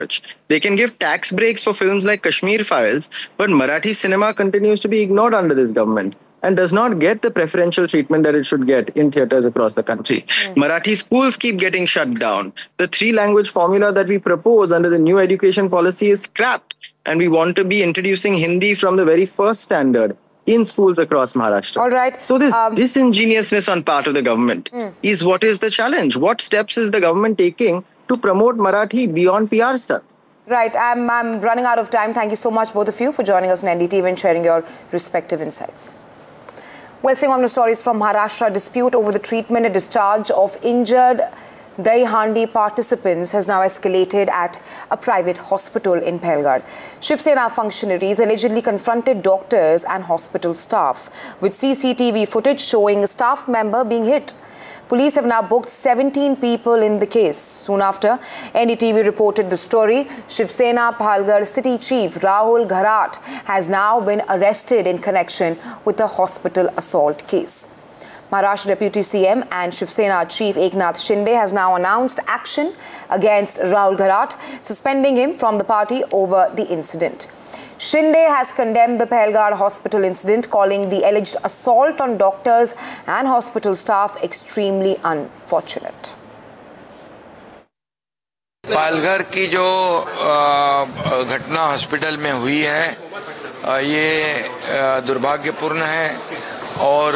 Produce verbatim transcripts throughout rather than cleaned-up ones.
They can give tax breaks for films like Kashmir Files, but Marathi cinema continues to be ignored under this government and does not get the preferential treatment that it should get in theaters across the country. Mm. Marathi schools keep getting shut down. The three-language formula that we propose under the new education policy is scrapped, and we want to be introducing Hindi from the very first standard in schools across Maharashtra. All right. So this um, disingenuousness on part of the government mm. is what is the challenge. What steps is the government taking to promote Marathi beyond P R stuff? Right. I'm, I'm running out of time. Thank you so much, both of you, for joining us on N D T V and sharing your respective insights. Well, staying on the stories from Maharashtra, dispute over the treatment and discharge of injured Dahi Handi participants has now escalated at a private hospital in Pahalgad. Shiv Sena functionaries allegedly confronted doctors and hospital staff, with C C T V footage showing a staff member being hit. Police have now booked seventeen people in the case. Soon after, N D T V reported the story. Shiv Sena Pahalgad City Chief Rahul Gharat has now been arrested in connection with the hospital assault case. Maharashtra Deputy C M and Shiv Sena Chief Eknath Shinde has now announced action against Rahul Gharat, suspending him from the party over the incident. Shinde has condemned the Pahalgad hospital incident, calling the alleged assault on doctors and hospital staff extremely unfortunate. Palghar की जो घटना hospital में हुई है ये दुर्भाग्यपूर्ण है और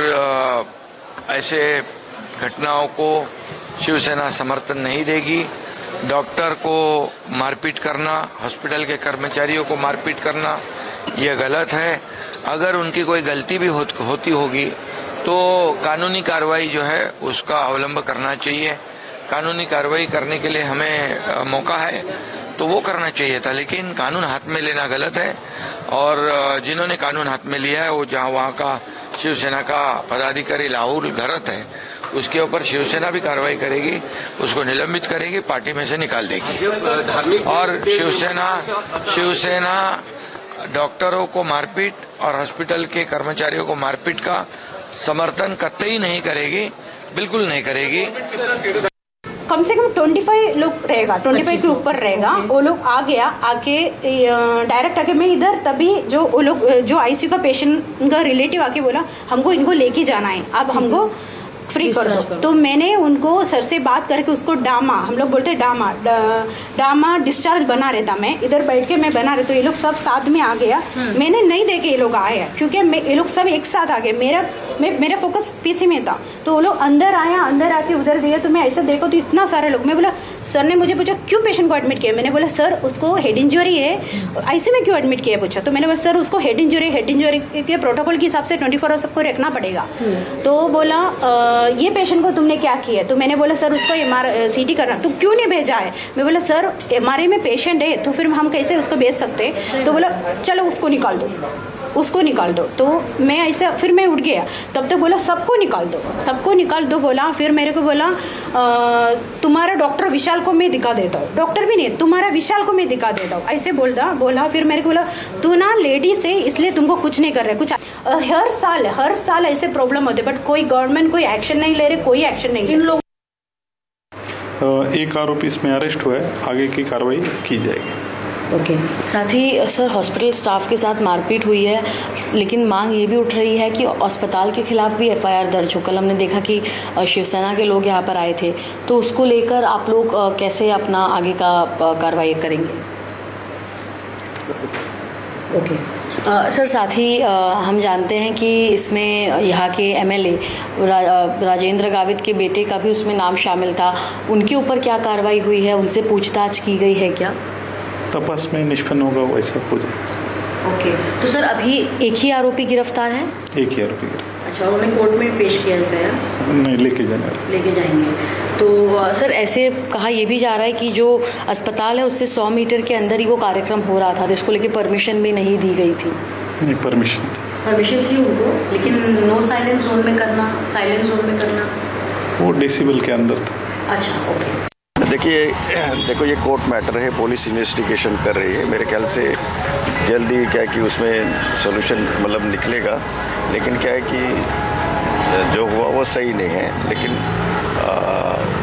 ऐसे घटनाओं को शिवसेना समर्थन नहीं देगी। डॉक्टर को मारपीट करना, हॉस्पिटल के कर्मचारियों को मारपीट करना ये गलत है। अगर उनकी कोई गलती भी हो, होती होगी तो कानूनी कार्रवाई जो है उसका अवलंब करना चाहिए। कानूनी कार्रवाई करने के लिए हमें मौका है तो वो करना चाहिए था, लेकिन कानून हाथ में लेना गलत है और जिन्होंने कानून हाथ में लिया है वो जहाँ वहाँ का शिवसेना का पदाधिकारी राहुल घरत है, उसके ऊपर शिवसेना भी कार्रवाई करेगी, उसको निलंबित करेगी, पार्टी में से निकाल देगी। और शिवसेना शिवसेना डॉक्टरों को मारपीट और हॉस्पिटल के कर्मचारियों को मारपीट का समर्थन कतई नहीं करेगी, बिल्कुल नहीं करेगी। कम से कम पच्चीस लोग रहेगा, पच्चीस के ऊपर रहेगा। वो लोग आ गया, आके डायरेक्ट आके मैं इधर तभी जो वो लोग जो आईसीयू का पेशेंट का रिलेटिव आके बोला हमको इनको लेके जाना है, अब हमको फ्री कर दो। तो मैंने उनको सर से बात करके उसको डामा, हम लोग बोलते हैं डामा डामा डिस्चार्ज बना रहे था। मैं इधर बैठ के मैं बना रहे तो ये लोग सब साथ में आ गया। मैंने नहीं देखे ये लोग आए क्योंकि ये लोग सब एक साथ आ गए। मेरा मैं मेरा फोकस पीसी में था तो वो लोग अंदर आया, अंदर आके उधर दिया तो मैं ऐसा देखो तो इतना सारे लोग। मैं बोला सर ने मुझे पूछा क्यों पेशेंट को एडमिट किया। मैंने बोला सर उसको हेड इंजरी है, आईसीयू में क्यों एडमिट किया पूछा। तो मैंने बोला सर उसको हेड इंजरी हेड इंजरी के प्रोटोकॉल के हिसाब से ट्वेंटी फोर आवर सबको रखना पड़ेगा। तो बोला ये पेशेंट को तुमने क्या किया। तो मैंने बोला सर उसको एम आर सी टी करना। तो क्यों नहीं भेजा है। मैं बोला सर एम आर आई में पेशेंट है तो फिर हम कैसे उसको भेज सकते। तो बोला चलो उसको निकाल दो, उसको निकाल दो। तो मैं ऐसे फिर मैं उठ गया, तब तक बोला सबको निकाल दो, सबको निकाल दो बोला। फिर मेरे को बोला तुम्हारा डॉक्टर विशाल को मैं दिखा देता हूँ, डॉक्टर भी नहीं तुम्हारा विशाल को मैं दिखा देता हूँ, ऐसे बोलता बोला। फिर मेरे को बोला तू ना लेडीज है इसलिए तुमको कुछ नहीं कर रहे कुछ। हर साल हर साल ऐसे प्रॉब्लम होते बट कोई गवर्नमेंट कोई एक्शन नहीं ले रहे, कोई एक्शन नहीं। इन लोग एक आरोपी इसमें अरेस्ट हुआ है, आगे की कार्रवाई की जाएगी। Okay okay. साथ ही सर हॉस्पिटल स्टाफ के साथ मारपीट हुई है, लेकिन मांग ये भी उठ रही है कि अस्पताल के खिलाफ भी एफ आई आर दर्ज हो। कल हमने देखा कि शिवसेना के लोग यहाँ पर आए थे, तो उसको लेकर आप लोग कैसे अपना आगे का कार्रवाई करेंगे। Okay okay. Uh, सर साथ ही uh, हम जानते हैं कि इसमें यहाँ के एम एल ए रा, राजेंद्र गावित के बेटे का भी उसमें नाम शामिल था। उनके ऊपर क्या कार्रवाई हुई है, उनसे पूछताछ की गई है क्या। तपास में निष्पन्न होगा वैसा हो जाए। Okay okay. तो सर अभी एक ही आरोपी गिरफ्तार है। एक ही आरोपी गिरफ्तार। अच्छा, उन्हें कोर्ट में पेश किया गया। नहीं, लेके जाने लेके जाएंगे। तो सर ऐसे कहा यह भी जा रहा है कि जो अस्पताल है उससे सौ मीटर के अंदर ही वो कार्यक्रम हो रहा था, तो इसको लेके परमिशन भी नहीं दी गई थी। नहीं, परमिशन थी परमिशन थी उनको, लेकिन नो साइलेंट जोन में करना, साइलेंट जोन में करना वो डेसिबल के अंदर था। अच्छा ओके। देखिए देखो ये कोर्ट मैटर है, पुलिस इन्वेस्टिगेशन कर रही है। मेरे ख्याल से जल्दी क्या है कि उसमें सॉल्यूशन मतलब निकलेगा, लेकिन क्या है कि जो हुआ वो सही नहीं है, लेकिन आ,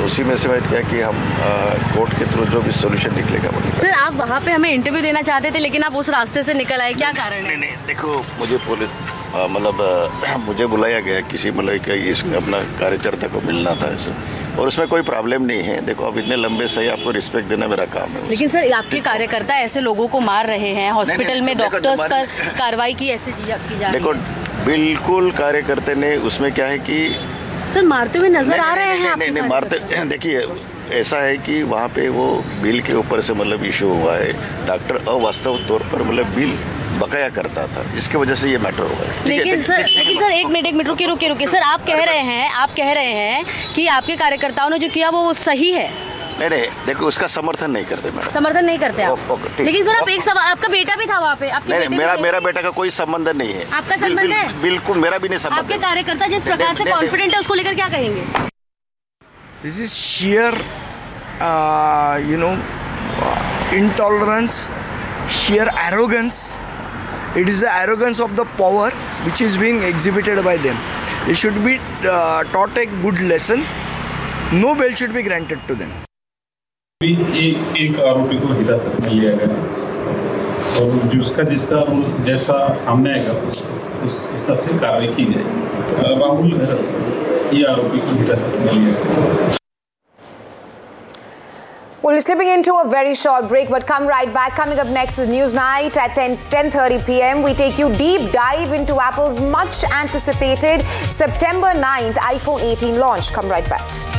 उसी में से मैं क्या कि हम कोर्ट के थ्रू जो भी सोल्यूशन निकलेगा वो निकलेगा। सर आप वहाँ पे हमें इंटरव्यू देना चाहते थे लेकिन आप उस रास्ते से निकल आए, क्या कारण है? नहीं नहीं देखो, मुझे पुलिस मतलब मुझे बुलाया गया किसी मतलब इस अपना कार्यकर्ता को मिलना था ऐसे, और उसमें कोई प्रॉब्लम नहीं है। देखो अब इतने लंबे सही आपको रिस्पेक्ट देना मेरा काम है। लेकिन सर आपके कार्यकर्ता ऐसे लोगों को मार रहे हैं, हॉस्पिटल में डॉक्टर्स पर कार्रवाई की ऐसे की जा रही है। देखो बिल्कुल कार्यकर्ता ने उसमें क्या है कि सर मारते हुए नजर आ रहे हैं। नहीं नहीं मारते, देखिए ऐसा है कि वहाँ पे वो बिल के ऊपर से मतलब इशू हुआ है। डॉक्टर अवास्तव तौर पर मतलब बिल बकाया करता था, इसकी वजह से ये मैटर हुआ है। लेकिन सर लेकिन सर एक मिनट एक मिनट रुकिए रुकिए रुकिए सर, आप कह रहे हैं आप कह रहे हैं कि आपके कार्यकर्ताओं ने जो किया वो सही है। नहीं नहीं देखो उसका समर्थन नहीं करते मैडम, समर्थन नहीं करते आप। लेकिन सर आप एक सवाल, आपका बेटा भी था वहाँ पे, आपके नहीं मेरा मेरा बेटा का कोई संबंध नहीं है। आपका संबंध है? बिल्कुल मेरा भी नहीं संबंध। आपके कार्यकर्ता जिस प्रकार से कॉन्फिडेंट है उसको लेकर क्या कहेंगे? This is sheer uh, you know uh, intolerance, sheer arrogance. It is the arrogance of the power which is being exhibited by them. They should be uh, taught a good lesson. No bail should be granted to them. एक एक आरोपी को हिरासत में लिया गया और जिसका जिसका जैसा सामने आएगा उस उस हिसाब से कार्रवाई की जाएगी। राहुल घर ये आरोपी को हिरासत में लिया गया। Well, we're slipping into a very short break, but come right back. Coming up next is News Night at ten thirty p m We take you deep dive into Apple's much anticipated September ninth iPhone eighteen launch. Come right back.